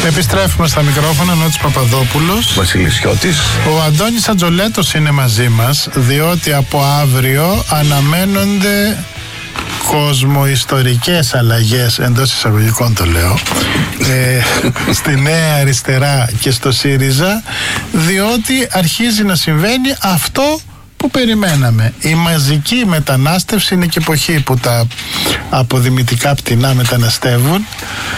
Επιστρέφουμε στα μικρόφωνα. Νότης Παπαδόπουλος, Βασίλης Σιώτης. Ο Αντώνης Ατζολέτος είναι μαζί μας, διότι από αύριο αναμένονται κοσμοϊστορικές αλλαγές, εντός εισαγωγικών το λέω, στη Νέα Αριστερά και στο ΣΥΡΙΖΑ, διότι αρχίζει να συμβαίνει αυτό που περιμέναμε. Η μαζική μετανάστευση, είναι και εποχή που τα αποδημητικά πτηνά μεταναστεύουν,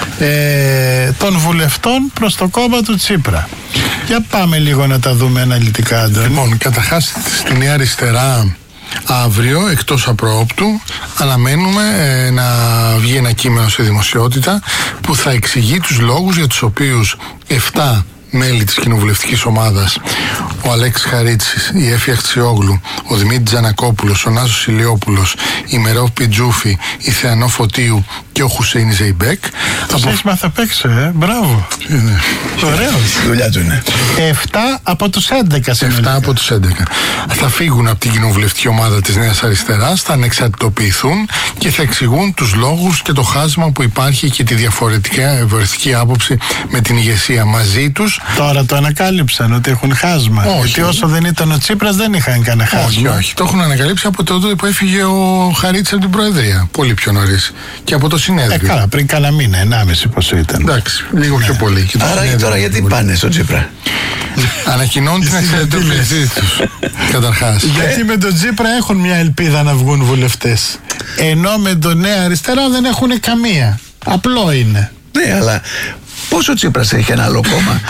των βουλευτών προς το κόμμα του Τσίπρα. Για πάμε λίγο να τα δούμε αναλυτικά, Αντώνη. Λοιπόν, καταρχάς στη Νέα Αριστερά αύριο, εκτός απροόπτου, αναμένουμε να βγει ένα κείμενο σε δημοσιότητα που θα εξηγεί τους λόγους για τους οποίους 7 μέλη της κοινοβουλευτικής ομάδας, ο Αλέξης Χαρίτσης, η Έφη Αχτσιόγλου, ο Δημήτρης Τζανακόπουλος, ο Νάσος Ηλιόπουλος, η Μερόβ Πιτζούφη, η Θεανό Φωτίου και ο Χουσέιν Ζεϊμπέκ. Τους έχεις μάθει απ' έξω, μπράβο. Ωραίος. Η δουλειά του είναι. 7 από τους 11 7 από τους 11 θα φύγουν από την κοινοβουλευτική ομάδα της Νέας Αριστεράς, θα ανεξαρτητοποιηθούν και θα εξηγούν τους λόγους και το χάσμα που υπάρχει και τη διαφορετική άποψη με την ηγεσία μαζί τους. Τώρα το ανακάλυψαν ότι έχουν χάσμα. Όχι. Γιατί όσο δεν ήταν ο Τσίπρας δεν είχαν κανένα χάσμα. Όχι. Το έχουν ανακαλύψει από τότε που έφυγε ο Χαρίτσης από την Προεδρία. Πολύ πιο νωρίς. Και από το συνέδριο. Καλά, πριν κάνα μήνα, 1,5 πόσο ήταν. Εντάξει, λίγο πιο πολύ. Και Άρα τώρα γιατί πάνε στον Τσίπρα? ανακοινώνουν την εξαρτητοποίησή τους. Καταρχάς. Γιατί με τον Τσίπρα έχουν μια ελπίδα να βγουν βουλευτές. Ενώ με τον Νέα Αριστερά δεν έχουν καμία. Απλό είναι. Ναι, αλλά πόσο Τσίπρας έχει ένα άλλο κόμμα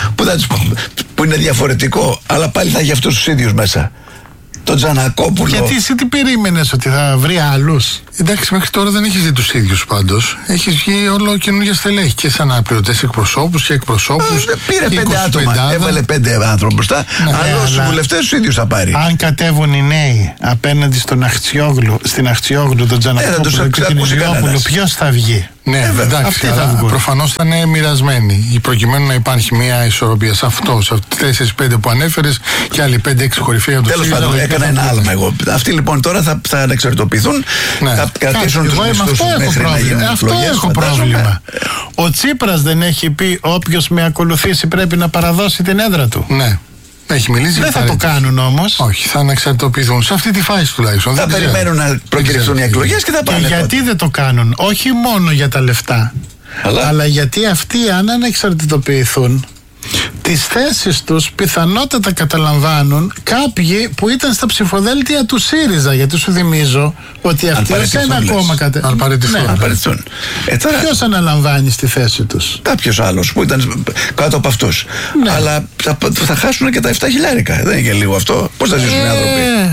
που είναι διαφορετικό, αλλά πάλι θα έχει αυτούς τους ίδιους μέσα? Τον Τζανακόπουλο. Γιατί εσύ τι περίμενες, ότι θα βρει άλλους? Εντάξει, μέχρι τώρα δεν έχεις δει τους ίδιους πάντως. Έχεις βγει όλο καινούργια στελέχη και σαν αναπληρωτές εκπροσώπους και εκπροσώπους. Πήρε 5 άτομα. Έβαλε 5 άνθρωπους μπροστά. Αλλά στους βουλευτές τους ίδιους θα πάρει. Αν κατέβουν οι νέοι απέναντι στην Αχτσιόγλου, τον Τζανακόπουλο και την Ηλιόπουλο, ποιος θα βγει? Ναι, εντάξει, προφανώς θα είναι μοιρασμένοι. Προκειμένου να υπάρχει μια ισορροπία σε αυτό, σε αυτές τις 4-5 που ανέφερες και άλλοι 5-6 κορυφαίοι από το Τέλος πάντων, έκανα ένα άλμα εγώ. Αυτοί λοιπόν τώρα θα ανεξαρτητοποιηθούν, θα κρατήσουν τους μισθούς τους μέχρι να γίνουν αυτό εκλογές. έχω πρόβλημα. Ο Τσίπρας δεν έχει πει όποιος με ακολουθήσει πρέπει να παραδώσει την έδρα του? Ναι. Έχει μιλήσει. Δεν θα το κάνουν όμως. Όχι, θα ανεξαρτητοποιηθούν. Σε αυτή τη φάση τουλάχιστον. Θα περιμένουν να προκηρυχθούν οι εκλογές και θα πάνε. Και γιατί δεν το κάνουν? Όχι μόνο για τα λεφτά, αλλά γιατί αυτοί, αν ανεξαρτητοποιηθούν, τις θέσεις τους πιθανότατα καταλαμβάνουν κάποιοι που ήταν στα ψηφοδέλτια του ΣΥΡΙΖΑ. Γιατί σου θυμίζω ότι αυτοί ως ένα κόμμα αν παραιτηθούν. Ποιος αναλαμβάνει στη θέση τους? Κάποιος άλλος που ήταν κάτω από αυτούς. Ναι. Αλλά θα χάσουν και τα 7 χιλιάρικα. Δεν είναι και λίγο αυτό? Πώς θα ζήσουν οι άνθρωποι?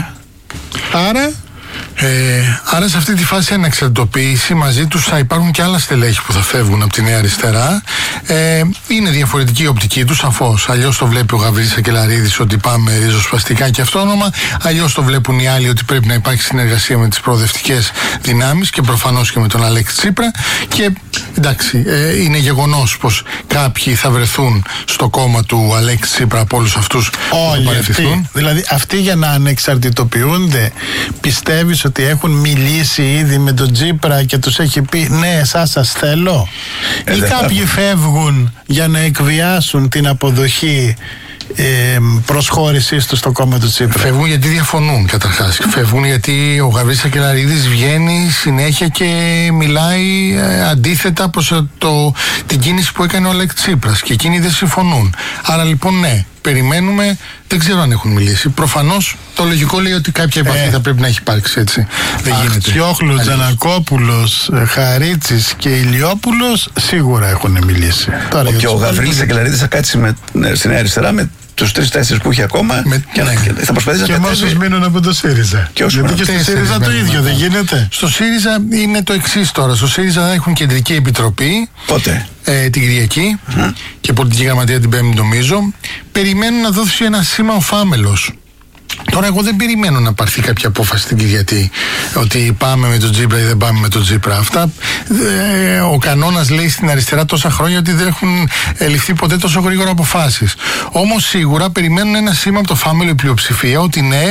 Άρα σε αυτή τη φάση ανεξαρτητοποίηση, μαζί τους θα υπάρχουν και άλλα στελέχη που θα φεύγουν από τη Νέα Αριστερά. Είναι διαφορετική η οπτική τους, σαφώς. Αλλιώς το βλέπει ο Γαβρίλης Σακελαρίδης ότι πάμε ριζοσπαστικά και αυτόνομα. Αλλιώς το βλέπουν οι άλλοι ότι πρέπει να υπάρχει συνεργασία με τις προοδευτικές δυνάμεις και προφανώς και με τον Αλέξη Τσίπρα. Και εντάξει, είναι γεγονός πως κάποιοι θα βρεθούν στο κόμμα του Αλέξη Τσίπρα από όλους αυτούς που παραιτηθούν. Δηλαδή αυτοί για να ανεξαρτητοποιούνται, πιστεύεις ότι έχουν μιλήσει ήδη με τον Τσίπρα και τους έχει πει ναι, εσάς σας θέλω? Ή κάποιοι φεύγουν για να εκβιάσουν την αποδοχή προσχώρησής του στο κόμμα του Τσίπρα? Φεύγουν γιατί διαφωνούν καταρχάς. Φεύγουν γιατί ο Γαβρίλης Σακελαρίδης βγαίνει συνέχεια και μιλάει αντίθετα προς την κίνηση που έκανε ο Αλέξης Τσίπρας και εκείνοι δεν συμφωνούν. Άρα λοιπόν ναι, περιμένουμε, δεν ξέρω αν έχουν μιλήσει. Προφανώς το λογικό λέει ότι κάποια επαφή θα πρέπει να έχει υπάρξει, έτσι. Δεν γίνεται. Αχτσιόγλου, Τζανακόπουλος, Χαρίτσης και Ηλιόπουλος σίγουρα έχουν μιλήσει. Τώρα, και ο Γαβρίλης Σακελαρίδης θα κάτσει στην Αριστερά με τους 3-4 που έχει ακόμα θα προσπαθήσει να κατέβει. Και όσους μείνουν από το ΣΥΡΙΖΑ. Γιατί και στο ΣΥΡΙΖΑ το ίδιο δεν γίνεται? Στο ΣΥΡΙΖΑ είναι το εξής τώρα. Στο ΣΥΡΙΖΑ έχουν κεντρική επιτροπή. Πότε? Την Κυριακή και πολιτική γραμματεία την Πέμπτη νομίζω. Περιμένουν να δώσει ένα σήμα ο Φάμελος. Τώρα εγώ δεν περιμένω να πάρθει κάποια απόφαση στην Κυριακή ότι πάμε με τον Τσίπρα ή δεν πάμε με τον Τσίπρα. Αυτά ο κανόνας λέει στην αριστερά τόσα χρόνια ότι δεν έχουν ληφθεί ποτέ τόσο γρήγορα αποφάσεις. Όμως σίγουρα περιμένουν ένα σήμα από το Φάμελο η πλειοψηφία ότι ναι,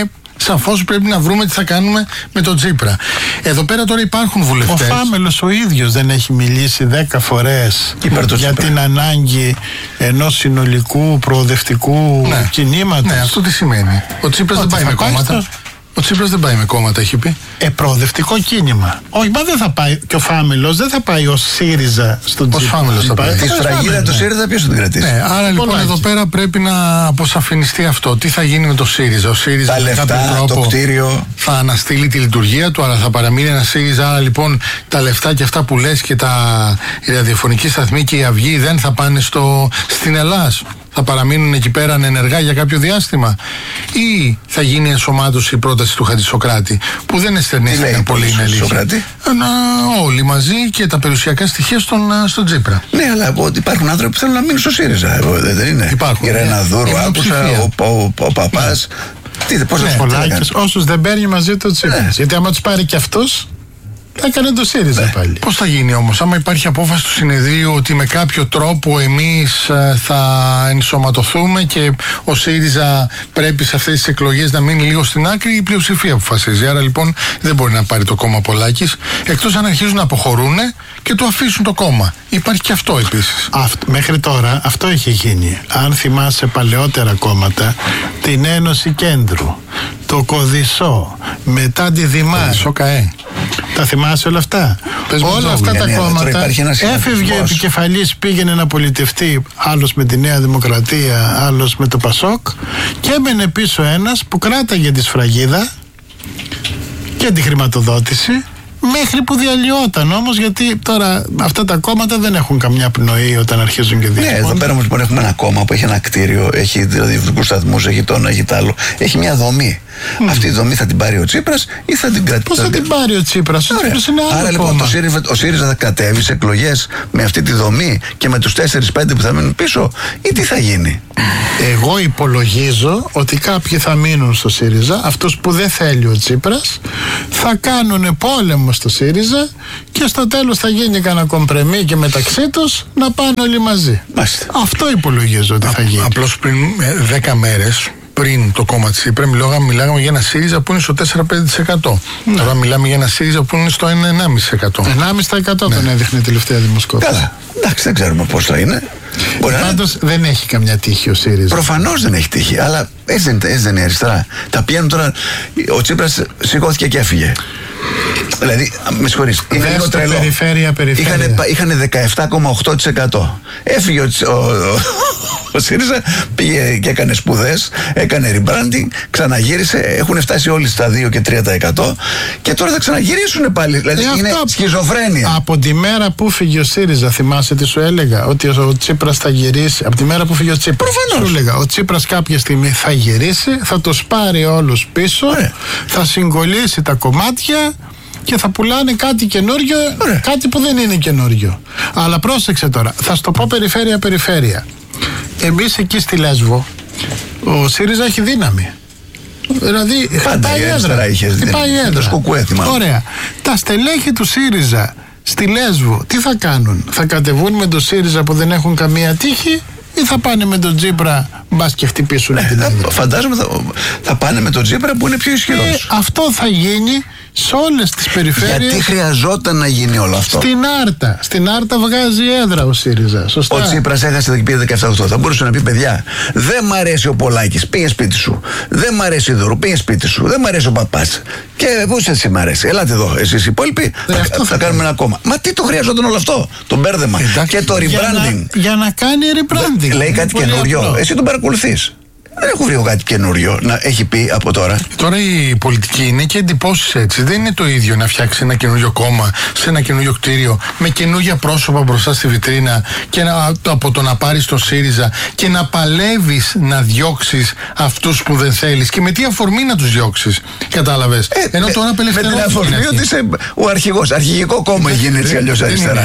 σαφώς πρέπει να βρούμε τι θα κάνουμε με τον Τσίπρα. Εδώ πέρα τώρα υπάρχουν βουλευτές. Ο Φάμελος ο ίδιος δεν έχει μιλήσει 10 φορές για την ανάγκη ενός συνολικού προοδευτικού κινήματος. Ναι, αυτό τι σημαίνει? Ο Τσίπρας δεν πάει με κόμματα. Ο Τσίπρας δεν πάει με κόμματα, έχει πει. Προοδευτικό κίνημα. Όχι, μα δεν θα πάει. Και ο Φάμελος δεν θα πάει ως ΣΥΡΙΖΑ στον Τσίπρα. Ο Φάμελος θα πάει. Τη σφραγίδα του ΣΥΡΙΖΑ ποιος θα την κρατήσει? Ναι, άρα λοιπόν εδώ πέρα πρέπει να αποσαφινιστεί αυτό. Τι θα γίνει με το ΣΥΡΙΖα? Ο ΣΥΡΙΖΑ τα λεφτά, το κτίριο. Θα αναστείλει τη λειτουργία του, αλλά θα παραμείνει ένα ΣΥΡΙΖΑ. Άρα λοιπόν τα λεφτά και αυτά που λες και οι ραδιοφωνικοί σταθμοί και η Αυγή δεν θα πάνε στην Ελλάς. Θα παραμείνουν εκεί πέρα ανενεργά για κάποιο διάστημα, ή θα γίνει ενσωμάτωση η πρόταση του Χατζησοκράτη, που δεν εστερνίστηκαν πολύ, είναι αλήθεια. Όλοι μαζί και τα περιουσιακά στοιχεία στον Τσίπρα. Ναι, αλλά υπάρχουν άνθρωποι που θέλουν να μείνουν στο ΣΥΡΙΖΑ. Δεν είναι? Υπάρχουν. Η Ρένα Δούρου, άκουσα, ο Παπάς. Πώς να Πολάκης, όσους δεν παίρνει μαζί του Τσίπρας. Γιατί άμα τους πάρει και αυτούς, θα έκανε το ΣΥΡΙΖΑ πάλι. Πώς θα γίνει όμως, άμα υπάρχει απόφαση του συνεδρίου ότι με κάποιο τρόπο εμείς θα ενσωματωθούμε και ο ΣΥΡΙΖΑ πρέπει σε αυτές τις εκλογές να μείνει λίγο στην άκρη, η πλειοψηφία αποφασίζει. Άρα λοιπόν δεν μπορεί να πάρει το κόμμα Πολάκης, εκτός αν αρχίζουν να αποχωρούν και το αφήσουν το κόμμα. Υπάρχει και αυτό επίσης. Μέχρι τώρα αυτό έχει γίνει. Αν θυμάσαι παλαιότερα κόμματα, την Ένωση Κέντρου, το Κωδισό, μετά τη Δημάρ. Τα θυμάσαι όλα αυτά? Όλα αυτά τα κόμματα έφευγε ο επικεφαλής, πήγαινε να πολιτευτεί, άλλος με τη Νέα Δημοκρατία, άλλος με το Πασόκ, και έμενε πίσω ένας που κράταγε τη σφραγίδα και τη χρηματοδότηση, μέχρι που διαλυόταν όμως, γιατί τώρα αυτά τα κόμματα δεν έχουν καμιά πνοή όταν αρχίζουν και διαλύουν. Ναι, εδώ πέρα λοιπόν έχουμε ένα κόμμα που έχει ένα κτίριο, έχει ραδιοφωνικούς σταθμούς, έχει το ένα, έχει το άλλο. Έχει μια δομή. Αυτή η δομή θα την πάρει ο Τσίπρας ή θα την κρατήσει? Πώς θα την πάρει ο Τσίπρας? Ο Τσίπρας είναι άλλο. Άρα λοιπόν ο ΣΥΡΙΖΑ θα κατέβει σε εκλογές με αυτή τη δομή και με τους 4-5 που θα μείνουν πίσω, ή τι θα γίνει? Εγώ υπολογίζω ότι κάποιοι θα μείνουν στο ΣΥΡΙΖΑ, αυτούς που δεν θέλει ο Τσίπρας, θα κάνουν πόλεμο στο ΣΥΡΙΖΑ και στο τέλος θα γίνει κανένα κομπρεμί και μεταξύ τους να πάνε όλοι μαζί. Μάλιστα. Αυτό υπολογίζω ότι θα γίνει. Απλώς πριν 10 μέρες, πριν το κόμμα της Τσίπρα, μιλάγαμε για ένα ΣΥΡΙΖΑ που είναι στο 4-5%. Τώρα μιλάμε για ένα ΣΥΡΙΖΑ που είναι στο 1,5%. 1,5% τον έδειχνε η τελευταία δημοσκόπηση. Καλά. Εντάξει, δεν ξέρουμε πώς θα είναι. Πάντως δεν έχει καμιά τύχη ο ΣΥΡΙΖΑ. Προφανώς δεν έχει τύχη, αλλά έτσι δεν είναι αριστερά. Τα πιάνουν τώρα. Ο σηκώθηκε και έφυγε. Δηλαδή, με συγχωρείς, είναι λίγο τρελό. Είχαν 17,8%. Έφυγε ο ΣΥΡΙΖΑ, πήγε και έκανε σπουδές, έκανε rebranding, ξαναγύρισε, έχουν φτάσει όλοι στα 2 και 3% και τώρα θα ξαναγυρίσουν πάλι. Δηλαδή είναι σχιζοφρένεια. Από τη μέρα που φύγει ο ΣΥΡΙΖΑ, θυμάσαι τι σου έλεγα? Ότι ο Τσίπρας θα γυρίσει. Από τη μέρα που φύγει ο Τσίπρας, σου έλεγα, ο Τσίπρας κάποια στιγμή θα γυρίσει, θα τους πάρει όλους πίσω, θα συγκολλήσει τα κομμάτια και θα πουλάνε κάτι καινούριο, κάτι που δεν είναι καινούριο. Αλλά πρόσεξε τώρα, θα σου το πω περιφέρεια. Εμείς εκεί στη Λέσβο, ο ΣΥΡΙΖΑ έχει δύναμη. Δηλαδή, πάντα η αριστερά είχε δύναμη. Το Σκουκουέ, ωραία. Τα στελέχη του ΣΥΡΙΖΑ στη Λέσβο τι θα κάνουν? Θα κατεβούν με τον ΣΥΡΙΖΑ που δεν έχουν καμία τύχη, ή θα πάνε με τον Τσίπρα, μπας και χτυπήσουν την έδρα? Φαντάζομαι θα πάνε με τον Τσίπρα που είναι πιο ισχυρός. Αυτό θα γίνει σε όλες τις περιφέρειες. Γιατί χρειαζόταν να γίνει όλο αυτό? Στην Άρτα βγάζει έδρα ο ΣΥΡΙΖΑ. Σωστά. Ο Τσίπρας έχασε το κυπίδι 17-8. Θα μπορούσε να πει: παιδιά, δεν μ' αρέσει ο Πολάκης, πήγε σπίτι σου. Δεν μ' αρέσει η Δούρου, πήγε σπίτι σου. Δεν μ' αρέσει ο Παπάς. Και πού εσύ μ' αρέσει? Ελάτε εδώ, εσείς οι υπόλοιποι. Θα κάνουμε ένα κόμμα. Μα τι το χρειαζόταν όλο αυτό? Το μπέρδεμα και το rebranding. Για να κάνει rebranding. Λέει κάτι καινούριο. Εσύ τον παρακολουθείς. Δεν έχω βρει κάτι καινούριο να έχει πει από τώρα. Τώρα η πολιτική είναι και εντυπώσεις έτσι. Δεν είναι το ίδιο να φτιάξει ένα καινούριο κόμμα σε ένα καινούριο κτίριο με καινούργια πρόσωπα μπροστά στη βιτρίνα και από το να πάρεις τον ΣΥΡΙΖΑ και να παλεύεις να διώξεις αυτούς που δεν θέλεις. Και με τι αφορμή να τους διώξεις? Κατάλαβες? Ενώ τώρα απελευθερώνεις. Με την αφορμή ότι είσαι ο αρχηγός. Αρχηγικό κόμμα γίνει έτσι αλλιώς αριστερά.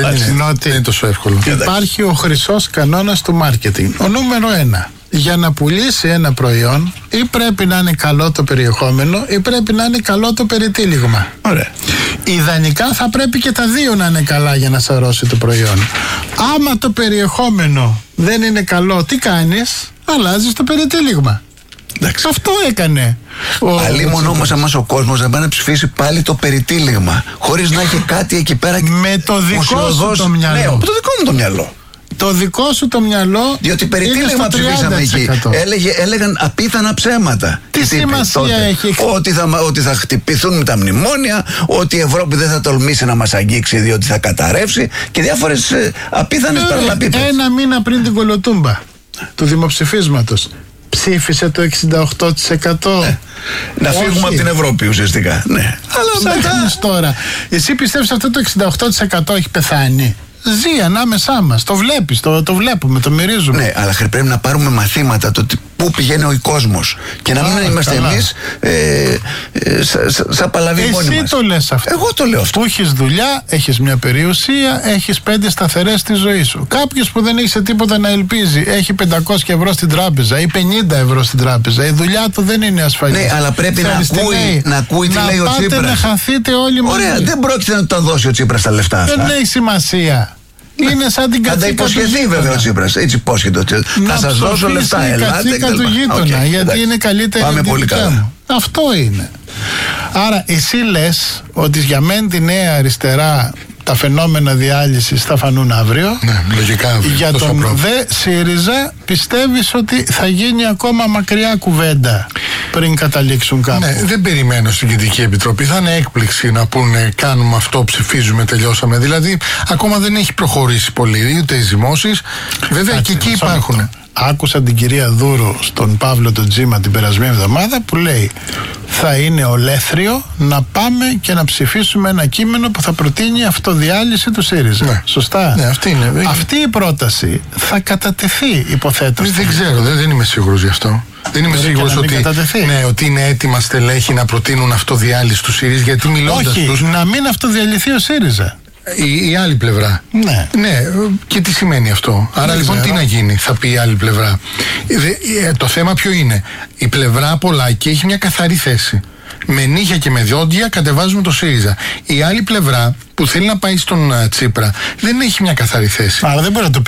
Δεν είναι τόσο εύκολο. Υπάρχει ο χρυσός κανόνας του μάρκετινγκ. Ο νούμερο 1. Για να πουλήσει ένα προϊόν, ή πρέπει να είναι καλό το περιεχόμενο, ή πρέπει να είναι καλό το περιτύλιγμα. Ωραία. Ιδανικά θα πρέπει και τα δύο να είναι καλά για να σαρώσει το προϊόν. Άμα το περιεχόμενο δεν είναι καλό, τι κάνεις? Αλλάζεις το περιτύλιγμα. Αυτό έκανε. Αλλήμον όμως αμάς ο κόσμος να πάει να ψηφίσει πάλι το περιτύλιγμα, χωρίς να έχει κάτι εκεί πέρα. Με το δικό σου το μυαλό. Ναι, το δικό μου το μυαλό. Το δικό σου το μυαλό. Διότι περιτύλιγμα ψηφίσαμε εκεί. Έλεγαν απίθανα ψέματα. Τι σημασία έχει? Ότι θα χτυπηθούν τα μνημόνια, ότι η Ευρώπη δεν θα τολμήσει να μας αγγίξει διότι θα καταρρεύσει και διάφορες απίθανες παραλαπίπες. Ένα μήνα πριν την κολοτούμπα του δημοψηφίσματος ψήφισε το 68%. Να φύγουμε από την Ευρώπη ουσιαστικά. Ναι. Αλλά μετά τώρα. Εσύ πιστεύεις αυτό το 68% έχει πεθάνει? Ζει ανάμεσά μας. Το βλέπεις, το βλέπουμε, το μυρίζουμε. Ναι, αλλά πρέπει να πάρουμε μαθήματα το πού πηγαίνει ο κόσμος και να μην είμαστε εμείς σαν παλαβοί μόνοι μας. Εσύ το λες αυτό. Εγώ το λέω αυτό. Που έχεις δουλειά, έχεις μια περιουσία, έχεις 5 σταθερές στη ζωή σου. Κάποιος που δεν έχει σε τίποτα να ελπίζει, έχει 500 ευρώ στην τράπεζα ή 50 ευρώ στην τράπεζα. Η δουλειά του δεν είναι ασφαλής. Ναι, αλλά πρέπει να ακούει τι λέει ο Τσίπρας. Να πάτε να χαθείτε όλοι μαζί. Ωραία, δεν πρόκειται να τα δώσει ο Τσίπρας τα λεφτά αυτά. Δεν έχει σημασία. Είναι σαν την κατσίκα. Θα τα υποσχεθεί βέβαια ο Τσίπρας. Έτσι υπόσχεται. Θα σας δώσω λεφτά. Η κατσίκα του γείτονα. Γιατί είναι καλύτερη. Πάμε πολύ καλά. Αυτό είναι. Άρα εσύ λες ότι για μεν τη νέα αριστερά τα φαινόμενα διάλυσης θα φανούν αύριο. Ναι, λογικά αύριο. Για τον δε ΣΥΡΙΖΑ πιστεύεις ότι θα γίνει ακόμα μακριά κουβέντα πριν καταλήξουν κάπου? Ναι, δεν περιμένω στην Κεντρική Επιτροπή. Θα είναι έκπληξη να πούνε κάνουμε αυτό, ψηφίζουμε, τελειώσαμε. Δηλαδή ακόμα δεν έχει προχωρήσει πολύ ούτε οι ζυμώσεις. Βέβαια και εκεί υπάρχουν. Άκουσα την κυρία Δούρου στον Παύλο τον Τζίμα την περασμένη εβδομάδα που λέει θα είναι ολέθριο να πάμε και να ψηφίσουμε ένα κείμενο που θα προτείνει αυτοδιάλυση του ΣΥΡΙΖΑ. Ναι. Σωστά. Ναι, αυτή η πρόταση θα κατατεθεί, υποθέτω. Δεν ξέρω, δεν είμαι σίγουρος γι' αυτό. Δεν είμαι σίγουρος ότι είναι έτοιμα στελέχη να προτείνουν αυτοδιάλυση του ΣΥΡΙΖΑ, γιατί μιλώντας τους. Να μην αυτοδιαλυθεί ο ΣΥΡΙΖΑ. Η άλλη πλευρά. Ναι. Και τι σημαίνει αυτό? Άρα λοιπόν τι να γίνει, θα πει η άλλη πλευρά. Το θέμα ποιο είναι? Η πλευρά Πολάκη έχει μια καθαρή θέση. Με νύχια και με δόντια κατεβάζουμε το ΣΥΡΙΖΑ. Η άλλη πλευρά που θέλει να πάει στον Τσίπρα δεν έχει μια καθαρή θέση. Άρα δεν μπορεί να το πει